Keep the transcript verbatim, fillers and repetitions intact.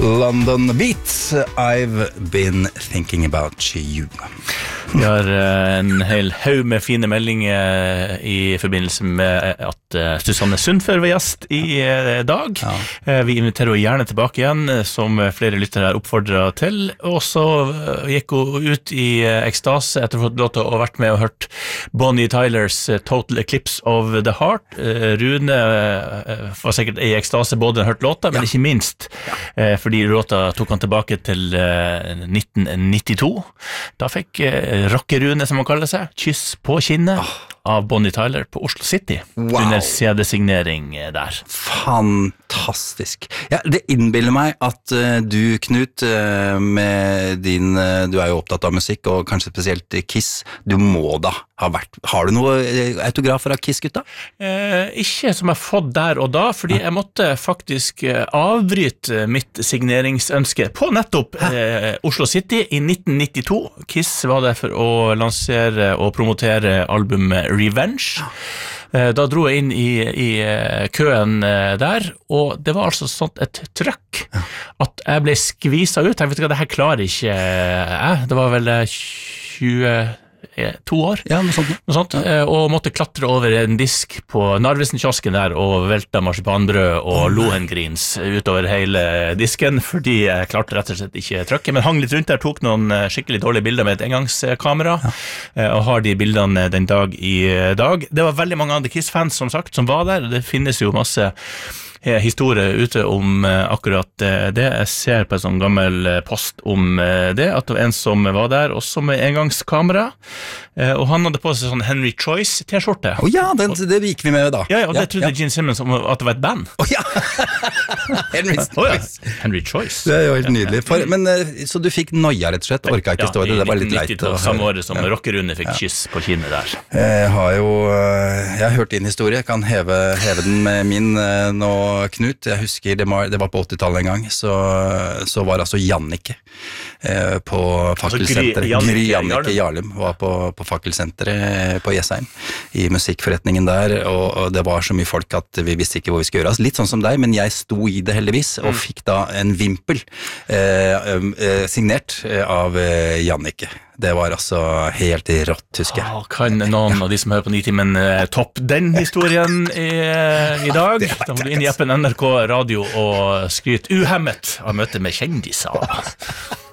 London Beats, I've been thinking about you. Vi har en hel haug med fine meldinger i forbindelse med at Susanne Sundfør var gjest i dag. Ja. Vi inviterer henne gjerne tilbake igjen, som flere lyttere har oppfordret til. Og så gikk hun ut i ekstase etter å ha fått lov til å ha vært med og hørt Bonnie Tylers Total Eclipse of the Heart. Rune var sikkert i ekstase både hørt låta, men ja. Ikke minst ja. Fordi låta tok han tilbake til nitten nittito. Da fikk Rockerune, som man kaller seg, kyss på kinnet oh. av Bonnie Tyler på Oslo City. Wow. Under C D-signering der. Fantastisk. Ja, det innbiller meg at uh, du, Knut, uh, med din, uh, du er jo opptatt av musikk, og kanskje spesielt Kiss, du må da ha vært, har du noe autografer av Kiss-gutta? Eh, ikke som jeg har fått der og da, fordi jeg måtte faktisk avbryte mitt signeringsønske på nettopp eh, Oslo City i nitten nittito. Kiss var der for å lansere og promotere albumet Revenge. Da dro jeg inn i, i køen der, og det var altså sånt et trøkk at jeg ble skvisa ut. Jeg vet ikke hva, det her klarer ikke jeg. Det var vel tjue to år, ja, noe sånt, noe sånt. Ja. Og måtte klatre over en disk på Narvesen-kiosken der og velta marsipanbrød og oh, lohengrins utover hele disken, fordi jeg klarte rett og slett ikke trøkke, men hang litt rundt der, tok noen skikkelig dårlige bilder med et engangskamera, ja. Og har de bildene den dag i dag. Det var veldig mange andre Kiss-fans, som sagt, som var der. Det finnes jo masse historie ute om akkurat det. Jeg ser på en sånn gammel post om det, at det var en som var der, også med engangskamera, og han hadde på seg sånn Henry Choice t-skjorte. Å oh, ja, det, det gikk vi med da. Ja, ja, og det ja, trodde ja. Gene Simmons om at det var et band. Å oh, ja! Henry Choice. Oh, ja. Henry Choice. Det er jo helt nydelig. For, men, så du fikk noia rett og slett, orka ikke ja, stå i det, det var litt leit. Ja, samme året som ja. Rockerune fikk ja. Kyss på kinnet der. Jeg har jo, jeg har hørt din historie, jeg kan heve, heve den med min nå, Knut. Jeg husker, det var, det var på åttitallet en gang, så, så var altså Jannike eh, på fakkelsenteret. Altså, Gry Jannike Jarlum var på, på fakkelsenteret på Jessheim, i musikkforretningen der, og, og det var så mye folk at vi visste ikke hvor vi skulle gjøre. Altså, litt sånn som deg, men jeg sto i det heldigvis, og fikk da en vimpel eh, eh, signert av eh, Jannike. Det var altså helt rått, husker jeg. Ah, kan noen av de som hører på Nitimen eh, topp den historien i, i dag? Da må du inn i appen N R K Radio og skryt uhemmet av møte med kjendiser.